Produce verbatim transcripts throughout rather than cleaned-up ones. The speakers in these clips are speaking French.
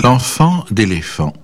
L'enfant d'éléphant.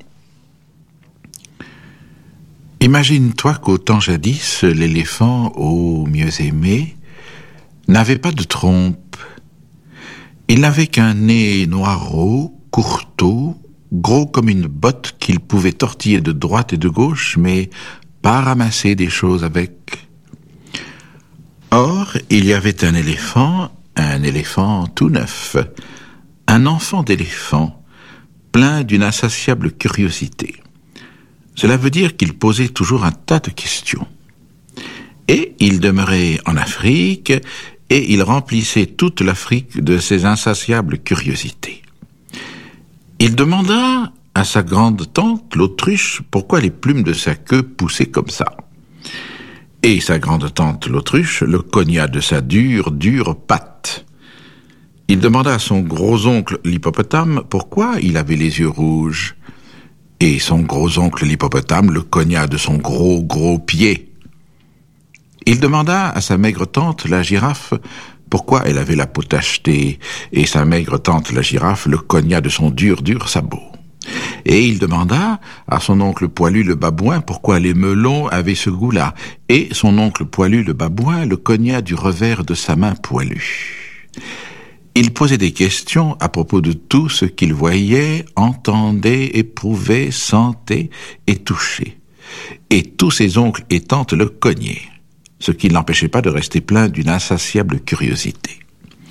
Imagine-toi qu'au temps jadis, l'éléphant, ô mieux aimé, n'avait pas de trompe. Il n'avait qu'un nez noirot, courteau, gros comme une botte qu'il pouvait tortiller de droite et de gauche, mais pas ramasser des choses avec. Or, il y avait un éléphant, un éléphant tout neuf, un enfant d'éléphant, plein d'une insatiable curiosité. Cela veut dire qu'il posait toujours un tas de questions. Et il demeurait en Afrique, et il remplissait toute l'Afrique de ses insatiables curiosités. Il demanda à sa grande tante, l'autruche, pourquoi les plumes de sa queue poussaient comme ça. Et sa grande tante, l'autruche, le cogna de sa dure, dure patte. Il demanda à son gros-oncle l'hippopotame pourquoi il avait les yeux rouges. Et son gros-oncle l'hippopotame le cogna de son gros, gros pied. Il demanda à sa maigre tante la girafe pourquoi elle avait la peau tachetée, et sa maigre tante la girafe le cogna de son dur, dur sabot. Et il demanda à son oncle poilu le babouin pourquoi les melons avaient ce goût-là, et son oncle poilu le babouin le cogna du revers de sa main poilue. Il posait des questions à propos de tout ce qu'il voyait, entendait, éprouvait, sentait et touchait. Et tous ses oncles et tantes le cognaient, ce qui ne l'empêchait pas de rester plein d'une insatiable curiosité.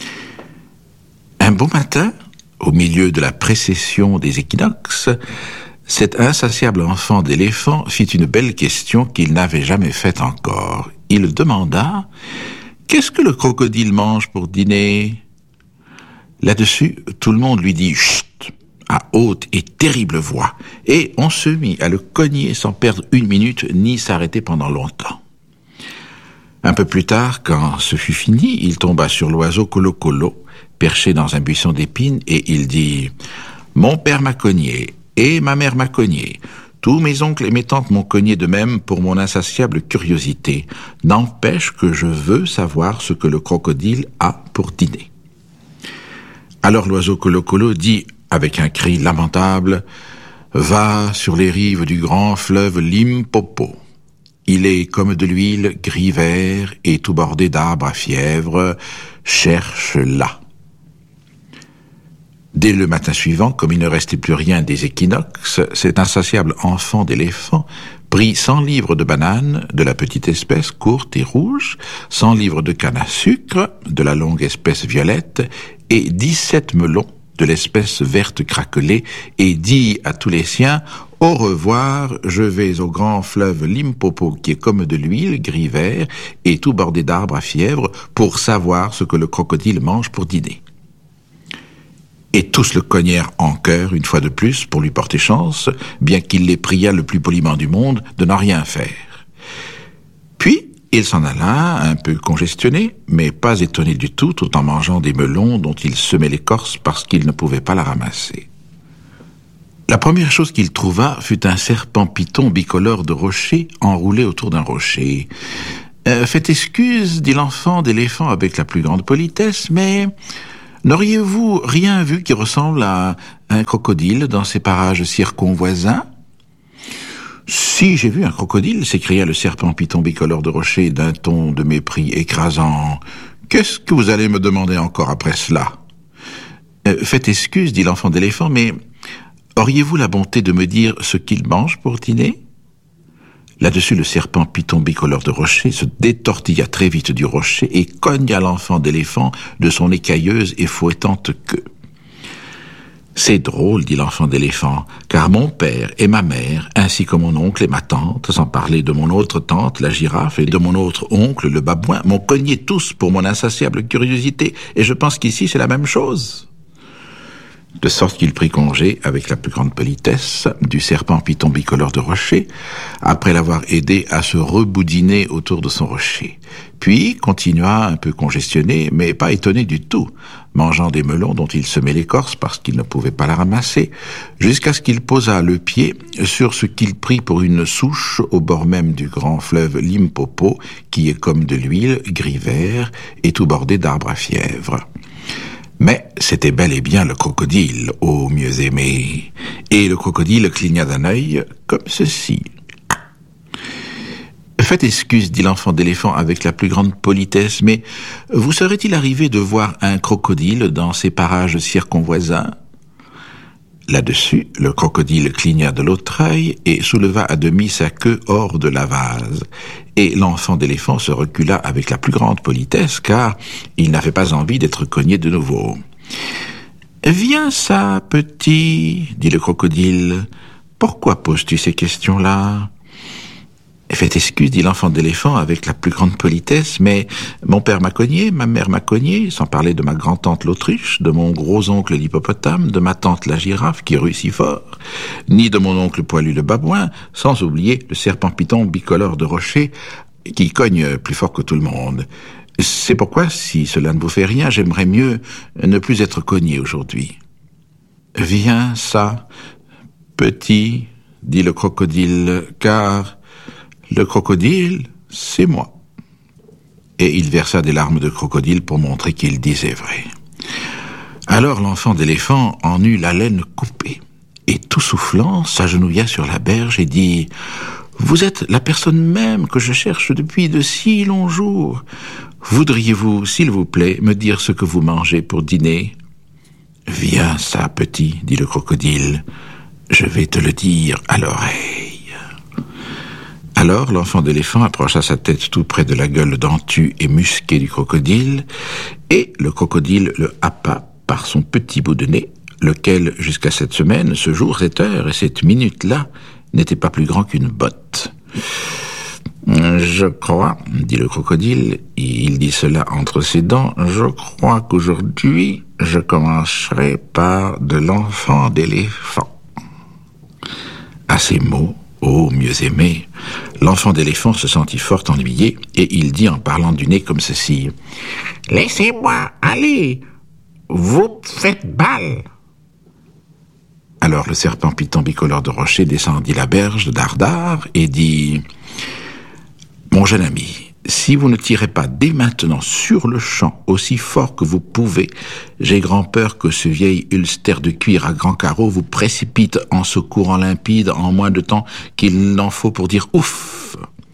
Un beau matin, au milieu de la précession des équinoxes, cet insatiable enfant d'éléphant fit une belle question qu'il n'avait jamais faite encore. Il demanda « Qu'est-ce que le crocodile mange pour dîner ?» Là-dessus, tout le monde lui dit « Chut !» à haute et terrible voix, et on se mit à le cogner sans perdre une minute ni s'arrêter pendant longtemps. Un peu plus tard, quand ce fut fini, il tomba sur l'oiseau Colo-Colo, perché dans un buisson d'épines, et il dit « Mon père m'a cogné, et ma mère m'a cogné. Tous mes oncles et mes tantes m'ont cogné de même pour mon insatiable curiosité. N'empêche que je veux savoir ce que le crocodile a pour dîner. » Alors l'oiseau Colo-Colo dit, avec un cri lamentable, « Va sur les rives du grand fleuve Limpopo. Il est comme de l'huile, gris vert et tout bordé d'arbres à fièvre. Cherche là. » Dès le matin suivant, comme il ne restait plus rien des équinoxes, cet insatiable enfant d'éléphant prit cent livres de bananes de la petite espèce courte et rouge, cent livres de canne à sucre de la longue espèce violette et dix-sept melons de l'espèce verte craquelée et dit à tous les siens « Au revoir, je vais au grand fleuve Limpopo qui est comme de l'huile, gris vert et tout bordé d'arbres à fièvre pour savoir ce que le crocodile mange pour dîner. » Et tous le cognèrent en chœur une fois de plus pour lui porter chance, bien qu'il les priât le plus poliment du monde de n'en rien faire. Puis, il s'en alla, un peu congestionné, mais pas étonné du tout, tout en mangeant des melons dont il semait l'écorce parce qu'il ne pouvait pas la ramasser. La première chose qu'il trouva fut un serpent python bicolore de rocher enroulé autour d'un rocher. Euh, « Faites excuse, dit l'enfant d'éléphant avec la plus grande politesse, mais n'auriez-vous rien vu qui ressemble à un crocodile dans ces parages circonvoisins ?»« Si, j'ai vu un crocodile, s'écria le serpent python bicolore de rocher d'un ton de mépris écrasant. Qu'est-ce que vous allez me demander encore après cela ?»« euh, Faites excuse, dit l'enfant d'éléphant, mais auriez-vous la bonté de me dire ce qu'il mange pour dîner ?» Là-dessus, le serpent python bicolore de rocher se détortilla très vite du rocher et cogna l'enfant d'éléphant de son écailleuse et fouettante queue. « C'est drôle, dit l'enfant d'éléphant, car mon père et ma mère, ainsi que mon oncle et ma tante, sans parler de mon autre tante, la girafe, et de mon autre oncle, le babouin, m'ont cogné tous pour mon insatiable curiosité, et je pense qu'ici c'est la même chose. » De sorte qu'il prit congé, avec la plus grande politesse, du serpent python bicolore de rocher, après l'avoir aidé à se reboudiner autour de son rocher. Puis continua un peu congestionné, mais pas étonné du tout, mangeant des melons dont il semait l'écorce parce qu'il ne pouvait pas la ramasser, jusqu'à ce qu'il posât le pied sur ce qu'il prit pour une souche au bord même du grand fleuve Limpopo, qui est comme de l'huile, gris vert et tout bordé d'arbres à fièvre. Mais c'était bel et bien le crocodile, ô mieux aimé. Et le crocodile cligna d'un œil comme ceci. « Faites excuse, dit l'enfant d'éléphant avec la plus grande politesse, mais vous serait-il arrivé de voir un crocodile dans ces parages circonvoisins ?» Là-dessus, le crocodile cligna de l'autre œil et souleva à demi sa queue hors de la vase. Et l'enfant d'éléphant se recula avec la plus grande politesse, car il n'avait pas envie d'être cogné de nouveau. « Viens ça, petit, dit le crocodile. Pourquoi poses-tu ces questions-là ? » Faites excuse, dit l'enfant d'éléphant avec la plus grande politesse, mais mon père m'a cogné, ma mère m'a cogné, sans parler de ma grand-tante l'autruche, de mon gros-oncle l'hippopotame, de ma tante la girafe qui rue si fort, ni de mon oncle poilu le babouin, sans oublier le serpent python bicolore de rocher qui cogne plus fort que tout le monde. C'est pourquoi, si cela ne vous fait rien, j'aimerais mieux ne plus être cogné aujourd'hui. « Viens ça, petit, dit le crocodile, car... le crocodile, c'est moi. » Et il versa des larmes de crocodile pour montrer qu'il disait vrai. Alors l'enfant d'éléphant en eut l'haleine coupée, et tout soufflant, s'agenouilla sur la berge et dit « Vous êtes la personne même que je cherche depuis de si longs jours. Voudriez-vous, s'il vous plaît, me dire ce que vous mangez pour dîner ?»« Viens ça, petit, dit le crocodile, je vais te le dire à l'oreille. » Alors l'enfant d'éléphant approcha sa tête tout près de la gueule dentue et musquée du crocodile, et le crocodile le happa par son petit bout de nez, lequel, jusqu'à cette semaine, ce jour, cette heure et cette minute-là, n'était pas plus grand qu'une botte. « Je crois, dit le crocodile, et il dit cela entre ses dents, je crois qu'aujourd'hui, je commencerai par de l'enfant d'éléphant. » À ces mots, ô mieux aimé, l'enfant d'éléphant se sentit fort ennuyé, et il dit en parlant du nez comme ceci. « Laissez-moi aller, vous faites balle. » Alors le serpent python bicolore de rocher descendit la berge d'Ardard et dit « Mon jeune ami, si vous ne tirez pas dès maintenant sur le champ aussi fort que vous pouvez, j'ai grand peur que ce vieil ulster de cuir à grands carreaux vous précipite en ce courant limpide en moins de temps qu'il n'en faut pour dire ouf. »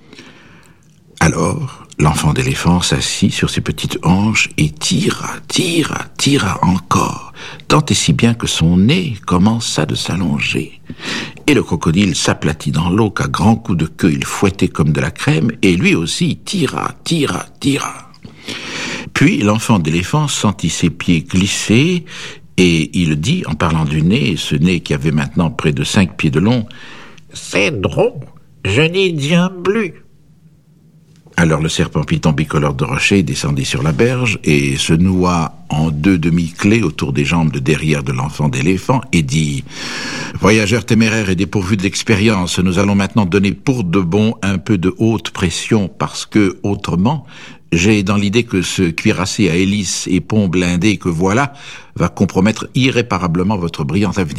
Alors, l'enfant d'éléphant s'assit sur ses petites hanches et tira, tira, tira encore, tant et si bien que son nez commença de s'allonger. Et le crocodile s'aplatit dans l'eau qu'à grands coups de queue il fouettait comme de la crème, et lui aussi tira, tira, tira. Puis l'enfant d'éléphant sentit ses pieds glisser, et il dit, en parlant du nez, ce nez qui avait maintenant près de cinq pieds de long, « C'est drôle, je n'y tiens plus. » Alors le serpent python bicolore de rocher descendit sur la berge et se noua en deux demi-clés autour des jambes de derrière de l'enfant d'éléphant et dit « Voyageurs téméraires et dépourvus d'expérience, nous allons maintenant donner pour de bon un peu de haute pression parce que, autrement, j'ai dans l'idée que ce cuirassé à hélice et pont blindé que voilà va compromettre irréparablement votre brillant avenir. »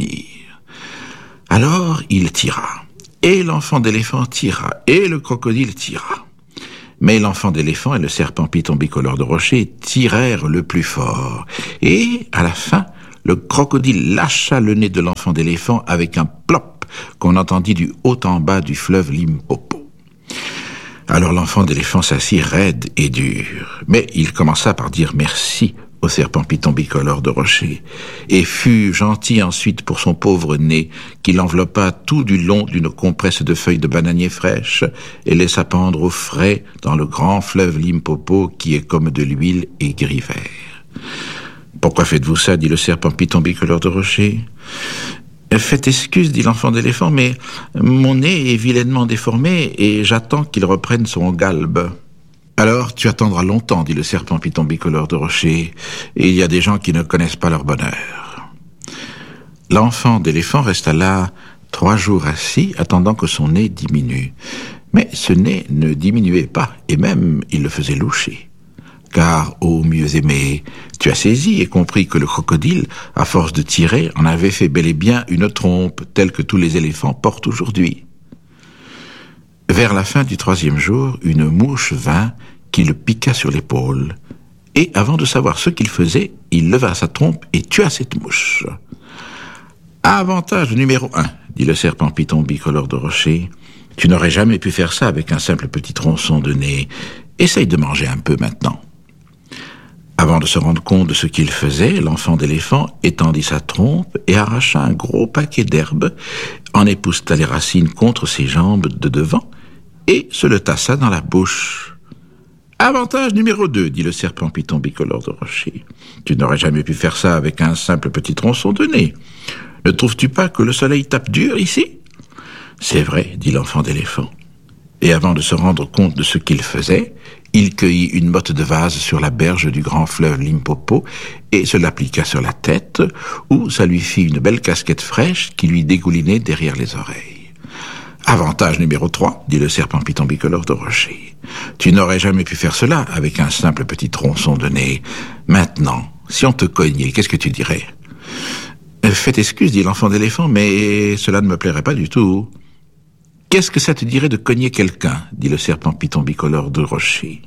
Alors il tira, et l'enfant d'éléphant tira, et le crocodile tira. Mais l'enfant d'éléphant et le serpent python bicolore de rocher tirèrent le plus fort. Et, à la fin, le crocodile lâcha le nez de l'enfant d'éléphant avec un plop qu'on entendit du haut en bas du fleuve Limpopo. Alors l'enfant d'éléphant s'assit raide et dur. Mais il commença par dire merci au serpent python bicolore de rocher, et fut gentil ensuite pour son pauvre nez, qu'il enveloppa tout du long d'une compresse de feuilles de bananier fraîches, et laissa pendre au frais dans le grand fleuve Limpopo, qui est comme de l'huile et gris vert. « Pourquoi faites-vous ça » dit le serpent python bicolore de rocher. « Faites excuse, dit l'enfant d'éléphant, mais mon nez est vilainement déformé, et j'attends qu'il reprenne son galbe. » Alors, tu attendras longtemps, dit le serpent python bicolore de rocher, et il y a des gens qui ne connaissent pas leur bonheur. L'enfant d'éléphant resta là trois jours assis, attendant que son nez diminue. Mais ce nez ne diminuait pas, et même il le faisait loucher. Car, ô mieux aimé, tu as saisi et compris que le crocodile, à force de tirer, en avait fait bel et bien une trompe, telle que tous les éléphants portent aujourd'hui. Vers la fin du troisième jour, une mouche vint qui le piqua sur l'épaule, et avant de savoir ce qu'il faisait, il leva sa trompe et tua cette mouche. Avantage numéro un, dit le serpent python bicolore de rocher. Tu n'aurais jamais pu faire ça avec un simple petit tronçon de nez. Essaye de manger un peu maintenant. Avant de se rendre compte de ce qu'il faisait, l'enfant d'éléphant étendit sa trompe et arracha un gros paquet d'herbes, en épousseta les racines contre ses jambes de devant et se le tassa dans la bouche. Avantage numéro deux, dit le serpent python bicolore de rocher. Tu n'aurais jamais pu faire ça avec un simple petit tronçon de nez. Ne trouves-tu pas que le soleil tape dur ici? C'est vrai, dit l'enfant d'éléphant. Et avant de se rendre compte de ce qu'il faisait, il cueillit une motte de vase sur la berge du grand fleuve Limpopo et se l'appliqua sur la tête, où ça lui fit une belle casquette fraîche qui lui dégoulinait derrière les oreilles. Avantage numéro trois, dit le serpent python bicolore de rocher. Tu n'aurais jamais pu faire cela avec un simple petit tronçon de nez. Maintenant, si on te cognait, qu'est-ce que tu dirais? Faites excuse, dit l'enfant d'éléphant, mais cela ne me plairait pas du tout. Qu'est-ce que ça te dirait de cogner quelqu'un, dit le serpent python bicolore de rocher.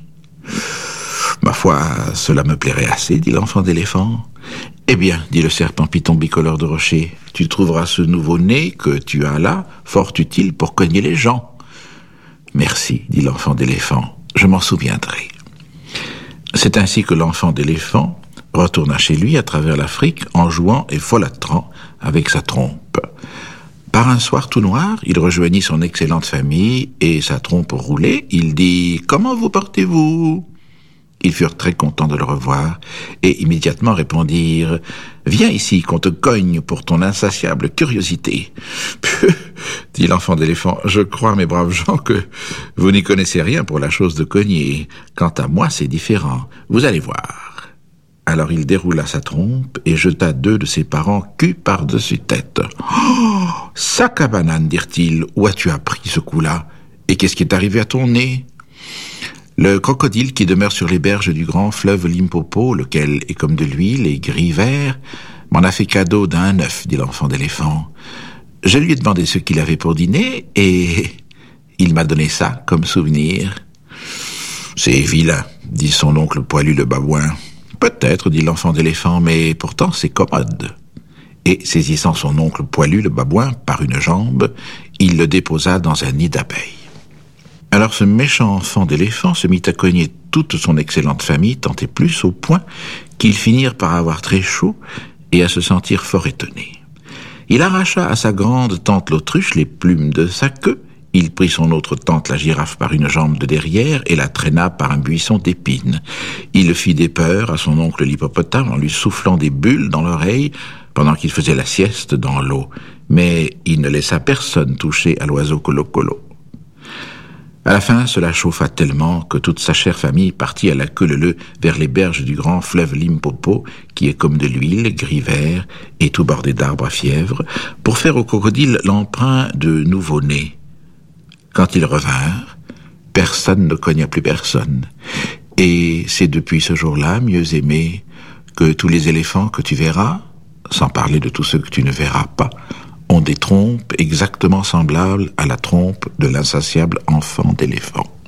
Ma foi, cela me plairait assez, dit l'enfant d'éléphant. Eh bien, dit le serpent python bicolore de rocher, tu trouveras ce nouveau nez que tu as là fort utile pour cogner les gens. Merci, dit l'enfant d'éléphant, je m'en souviendrai. C'est ainsi que l'enfant d'éléphant retourna chez lui à travers l'Afrique en jouant et folâtrant avec sa trompe. Par un soir tout noir, il rejoignit son excellente famille et sa trompe roulée. Il dit « Comment vous portez-vous » Ils furent très contents de le revoir et immédiatement répondirent « Viens ici qu'on te cogne pour ton insatiable curiosité. » dit l'enfant d'éléphant, « Je crois, mes braves gens, que vous n'y connaissez rien pour la chose de cogner. Quant à moi, c'est différent. Vous allez voir. » Alors il déroula sa trompe et jeta deux de ses parents cul par-dessus tête. « Oh, sac à banane, dirent-ils, où as-tu appris ce coup-là? Et qu'est-ce qui est arrivé à ton nez ?» Le crocodile qui demeure sur les berges du grand fleuve Limpopo, lequel est comme de l'huile et gris-vert, m'en a fait cadeau d'un œuf, dit l'enfant d'éléphant. Je lui ai demandé ce qu'il avait pour dîner et il m'a donné ça comme souvenir. C'est vilain, dit son oncle poilu le babouin. Peut-être, dit l'enfant d'éléphant, mais pourtant c'est commode. Et saisissant son oncle poilu, le babouin, par une jambe, il le déposa dans un nid d'abeilles. Alors ce méchant enfant d'éléphant se mit à cogner toute son excellente famille, tant et plus au point qu'ils finirent par avoir très chaud et à se sentir fort étonnés. Il arracha à sa grande tante l'autruche les plumes de sa queue. Il prit son autre tante la girafe par une jambe de derrière et la traîna par un buisson d'épines. Il fit des peurs à son oncle l'hippopotame en lui soufflant des bulles dans l'oreille pendant qu'il faisait la sieste dans l'eau. Mais il ne laissa personne toucher à l'oiseau colo-colo. À la fin, cela chauffa tellement que toute sa chère famille partit à la queue leu-leu vers les berges du grand fleuve Limpopo, qui est comme de l'huile, gris-vert et tout bordé d'arbres à fièvre, pour faire au crocodile l'emprunt de nouveau-né. Quand ils revinrent, personne ne cogna plus personne. Et c'est depuis ce jour-là, mieux aimé, que tous les éléphants que tu verras, sans parler de tous ceux que tu ne verras pas, ont des trompes exactement semblables à la trompe de l'insatiable enfant d'éléphant.